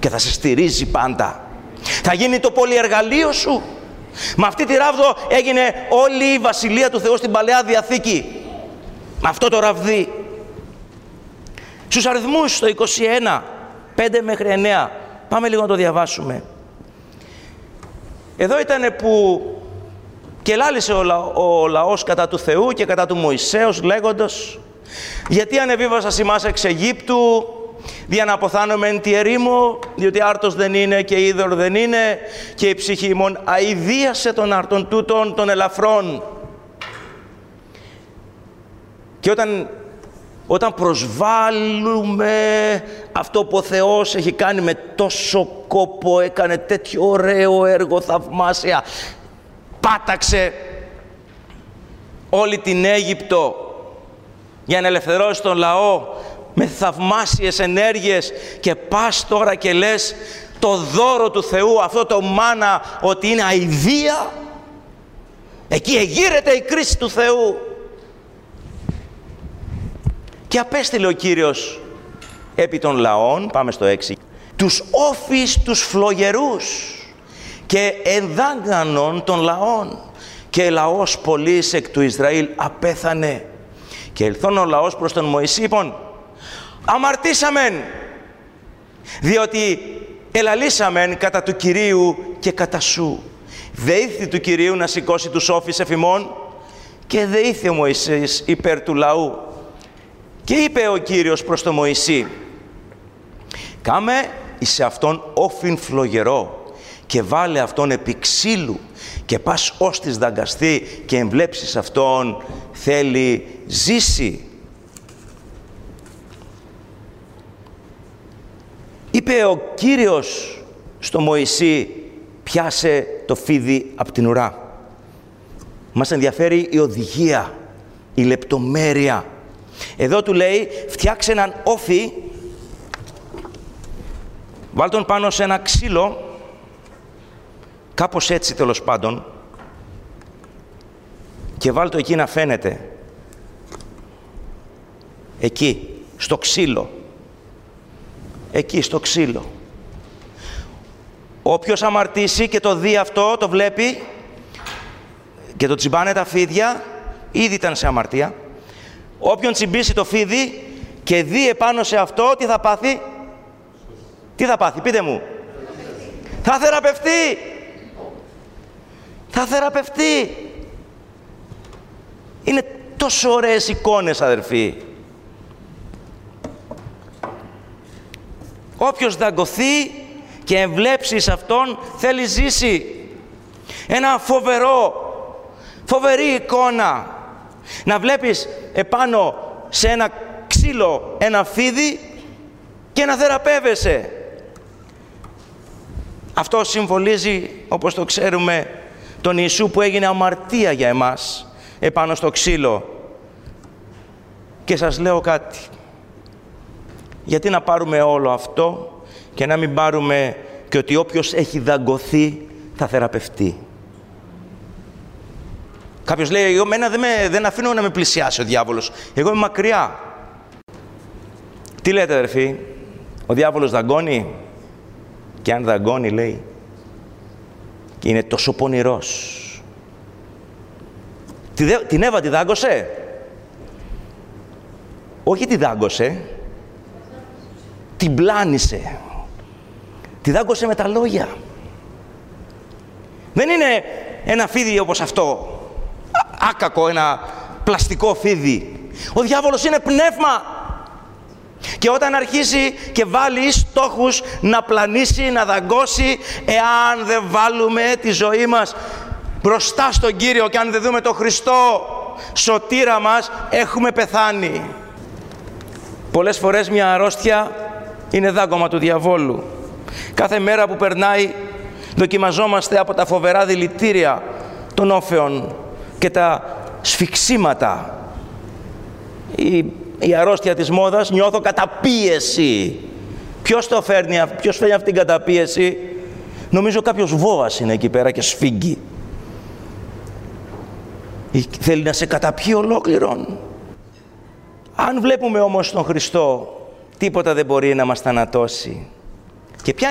και θα σε στηρίζει πάντα. Θα γίνει το πολυεργαλείο σου. Με αυτή τη ράβδο έγινε όλη η βασιλεία του Θεού στην Παλαιά Διαθήκη. Με αυτό το ραβδί. Στους αριθμούς στο 21, 5 μέχρι 9, πάμε λίγο να το διαβάσουμε. Εδώ ήταν που και λάλησε ο λαός κατά του Θεού και κατά του Μωυσέως λέγοντας: γιατί ανεβίβασας ημάς εξ Αιγύπτου, δια να αποθάνομεν τη ερήμο, διότι άρτος δεν είναι και είδωρ δεν είναι, και η ψυχή ημών αηδίασε των άρτων τούτων των ελαφρών. Και όταν προσβάλλουμε αυτό που ο Θεός έχει κάνει με τόσο κόπο, έκανε τέτοιο ωραίο έργο, θαυμάσια, πάταξε όλη την Αίγυπτο για να ελευθερώσει τον λαό με θαυμάσιες ενέργειες, και πας τώρα και λες το δώρο του Θεού, αυτό το μάνα, ότι είναι αηδία. Εκεί εγείρεται η κρίση του Θεού. Και απέστειλε ο Κύριος επί των λαών, πάμε στο 6, τους όφης τους φλογερούς και ενδάγκανον των λαών, και λαός πολύς εκ του Ισραήλ απέθανε. Και ελθόν ο λαός προς τον Μωυσή, είπων: αμαρτήσαμεν, διότι ελαλήσαμεν κατά του Κυρίου και κατά σου. Δεήθη του Κυρίου να σηκώσει τους όφης εφημών, και δεήθη ο Μωυσής υπέρ του λαού. Και είπε ο Κύριος προς τον Μωυσή: κάμε εις αυτόν όφιν φλογερό, και βάλε αυτόν επί ξύλου, και πας ως της δαγκαστεί, και εμβλέψεις αυτόν θέλει ζήσει. Είπε ο Κύριος στο Μωυσή: πιάσε το φίδι από την ουρά. Μας ενδιαφέρει η οδηγία, η λεπτομέρεια. Εδώ του λέει: φτιάξε έναν όφι, βάλ τον πάνω σε ένα ξύλο, κάπως έτσι τέλος πάντων, και βάλ το εκεί να φαίνεται. Εκεί, στο ξύλο. Εκεί, στο ξύλο. Όποιος αμαρτήσει και το δει αυτό, το βλέπει, και το τσιμπάνε τα φίδια, ήδη ήταν σε αμαρτία. Όποιον τσιμπήσει το φίδι και δει επάνω σε αυτό, τι θα πάθει? Τι θα πάθει, πείτε μου? Θα θεραπευτεί. Θα θεραπευτεί. Είναι τόσο ωραίες εικόνες, αδερφοί. Όποιος δαγκωθεί και εμβλέψει σε αυτόν θέλει ζήσει. Ένα φοβερή εικόνα. Να βλέπεις επάνω σε ένα ξύλο ένα φίδι και να θεραπεύεσαι. Αυτό συμβολίζει, όπως το ξέρουμε, τον Ιησού που έγινε αμαρτία για εμάς επάνω στο ξύλο. Και σας λέω κάτι. Γιατί να πάρουμε όλο αυτό και να μην πάρουμε και ότι όποιος έχει δαγκωθεί θα θεραπευτεί? Κάποιος λέει: εμένα δεν αφήνω να με πλησιάσει ο διάβολος. Εγώ είμαι μακριά. Τι λέτε, αδερφοί? Ο διάβολος δαγκώνει? Και αν δαγκώνει, λέει, και είναι τόσο πονηρός. Την Εύα τη δάγκωσε? Όχι τη δάγκωσε. Την πλάνησε. Τη δάγκωσε με τα λόγια. Δεν είναι ένα φίδι όπως αυτό, άκακο, ένα πλαστικό φίδι. Ο διάβολος είναι πνεύμα. Και όταν αρχίσει και βάλει στόχους να πλανήσει, να δαγκώσει, εάν δεν βάλουμε τη ζωή μας μπροστά στον Κύριο και αν δεν δούμε τον Χριστό σωτήρα μας, έχουμε πεθάνει. Πολλές φορές μια αρρώστια είναι δάγκωμα του διαβόλου. Κάθε μέρα που περνάει δοκιμαζόμαστε από τα φοβερά δηλητήρια των όφεων και τα σφιξίματα. Η αρρώστια της μόδας, νιώθω καταπίεση. Ποιος φέρνει αυτή την καταπίεση? Νομίζω κάποιος βόας είναι εκεί πέρα και σφίγγει. Θέλει να σε καταπιεί ολόκληρον. Αν βλέπουμε όμως τον Χριστό, τίποτα δεν μπορεί να μας θανατώσει. Και ποια